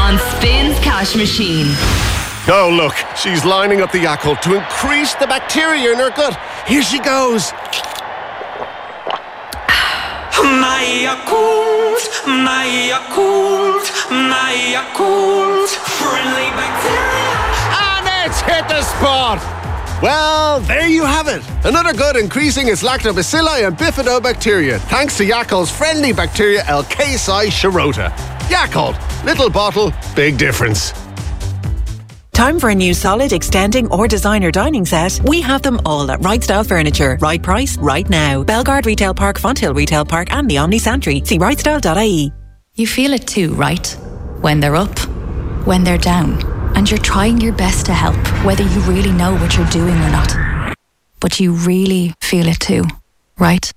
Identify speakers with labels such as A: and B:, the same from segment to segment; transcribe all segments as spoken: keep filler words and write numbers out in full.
A: on Spins Cash Machine.
B: Oh, look, she's lining up the Yakult to increase the bacteria in her gut. Here she goes.
C: My Yakult, my Yakult, my Yakult, friendly bacteria.
B: And it's hit the spot. Well, there you have it. Another gut increasing its lactobacilli and bifidobacteria, thanks to Yakult's friendly bacteria L-Casei Shirota. Yakult, little bottle, big difference.
D: Time for a new solid, extending or designer dining set? We have them all at Right Style Furniture. Right price, right now. Belgard Retail Park, Fonthill Retail Park and the Omni Santry. See right style dot I E.
E: You feel it too, right? When they're up, when they're down. And you're trying your best to help, whether you really know what you're doing or not. But you really feel it too, right?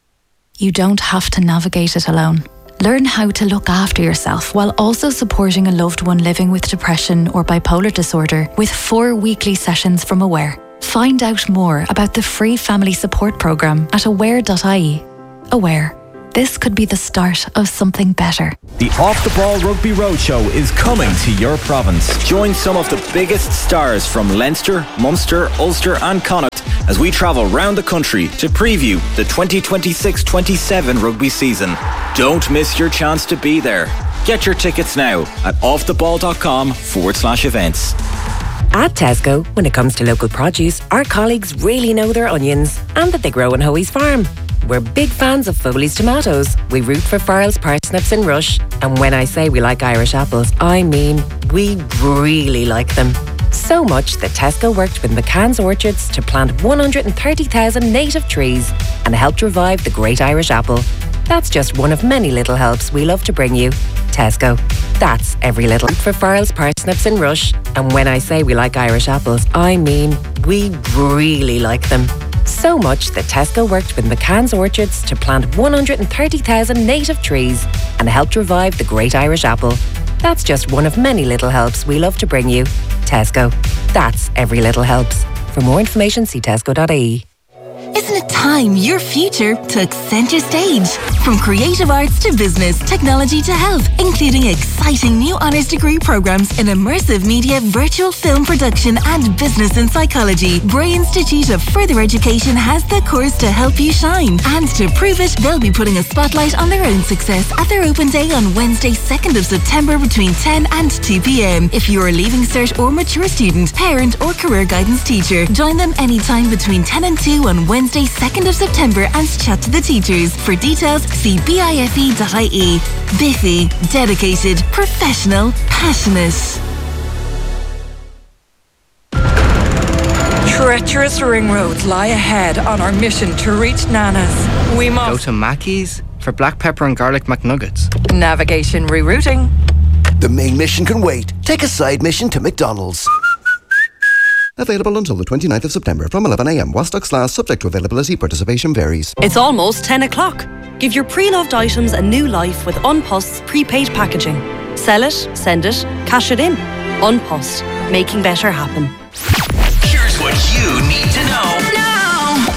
E: You don't have to navigate it alone. Learn how to look after yourself while also supporting a loved one living with depression or bipolar disorder with four weekly sessions from Aware. Find out more about the free family support programme at aware dot I E. Aware. This could be the start of something better.
F: The Off the Ball Rugby Roadshow is coming to your province. Join some of the biggest stars from Leinster, Munster, Ulster and Connacht as we travel round the country to preview the twenty twenty-six twenty-seven rugby season. Don't miss your chance to be there. Get your tickets now at offtheball.com forward slash events.
G: At Tesco, when it comes to local produce, our colleagues really know their onions and that they grow on Hoey's farm. We're big fans of Foley's tomatoes. We root for Farrell's parsnips and Rush. And when I say we like Irish apples, I mean we really like them. So much that Tesco worked with McCann's Orchards to plant one hundred thirty thousand native trees and helped revive the great Irish apple. That's just one of many little helps we love to bring you. Tesco. That's every little. For Farrell's parsnips and Rush. And when I say we like Irish apples, I mean we really like them. So much that Tesco worked with McCann's Orchards to plant one hundred thirty thousand native trees and helped revive the great Irish apple. That's just one of many little helps we love to bring you. Tesco. That's every little helps. For more information, see tesco dot I E.
H: Isn't it time your future took centre stage? From creative arts to business, technology to health, including exciting new honours degree programmes in immersive media, virtual film production and business and psychology, Bray Institute of Further Education has the course to help you shine. And to prove it, they'll be putting a spotlight on their own success at their open day on Wednesday, second of September between ten and two p.m. If you're a Leaving Cert or mature student, parent or career guidance teacher, join them anytime between ten and two on Wednesday, second of September and chat to the teachers. For details, see bife dot I E. Biffy, dedicated, professional, passionate.
I: Treacherous ring roads lie ahead on our mission to reach Nana's. We must
J: go to Mackey's for black pepper and garlic McNuggets.
I: Navigation rerouting.
K: The main mission can wait. Take a side mission to McDonald's. Available until the twenty-ninth of September from eleven a.m. While stocks last, subject to availability, participation varies.
L: It's almost ten o'clock. Give your pre-loved items a new life with Unpost's prepaid packaging. Sell it, send it, cash it in. Unpost, making better happen.
C: Here's what you need to know now.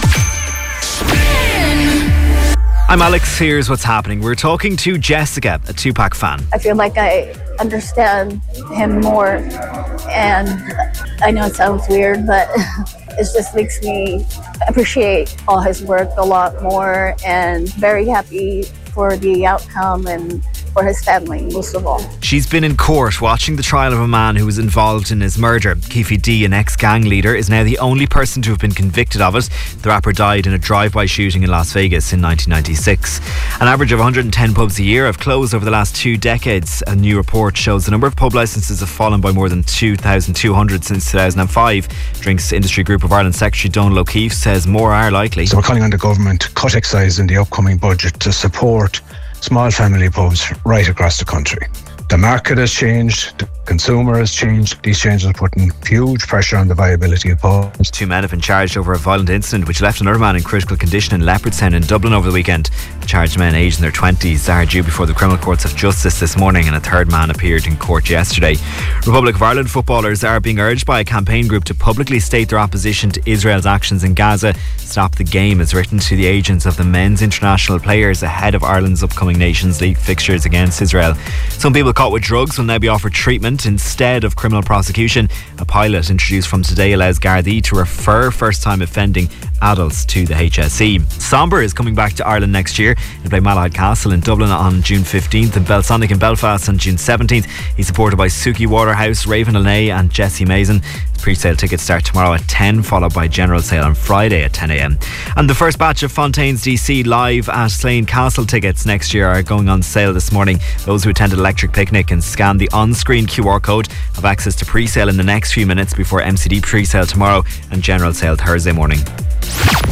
M: I'm Alex, here's what's happening. We're talking to Jessica, a Tupac fan.
N: I feel like I understand him more, and I know it sounds weird, but it just makes me appreciate all his work a lot more, and very happy for the outcome and for his family, most of all.
M: She's been in court watching the trial of a man who was involved in his murder. Keefe D, an ex-gang leader, is now the only person to have been convicted of it. The rapper died in a drive-by shooting in Las Vegas in nineteen ninety-six. An average of one hundred ten pubs a year have closed over the last two decades. A new report shows the number of pub licences have fallen by more than two thousand two hundred since two thousand five. Drinks Industry Group of Ireland Secretary Donal O'Keefe says more are likely.
O: So we're calling on the government to cut excise in the upcoming budget to support small family pubs right across the country. The market has changed, the consumer has changed. These changes are putting huge pressure on the viability of pubs.
M: Two men have been charged over a violent incident which left another man in critical condition in Leopardstown in Dublin over the weekend. The Charged men aged in their twenties are due before the criminal courts of justice this morning, and a third man appeared in court yesterday. Republic of Ireland footballers are being urged by a campaign group to publicly state their opposition to Israel's actions in Gaza. Stop the Game is written to the agents of the men's international players ahead of Ireland's upcoming Nations League fixtures against Israel. Some people caught with drugs will now be offered treatment instead of criminal prosecution. A pilot introduced from today allows Gardaí to refer first-time offending adults to the H S E. Somber is coming back to Ireland next year. He'll play Malahide Castle in Dublin on June fifteenth and Belsonic in Belfast on June seventeenth. He's supported by Suki Waterhouse, Raven Lene and Jesse Mason. Pre-sale tickets start tomorrow at ten, followed by general sale on Friday at ten a.m. And the first batch of Fontaine's D C live at Slane Castle tickets next year are going on sale this morning. Those who attended Electric Picnic and scan the on-screen Q R code have access to pre-sale in the next few minutes before M C D pre-sale tomorrow and general sale Thursday morning.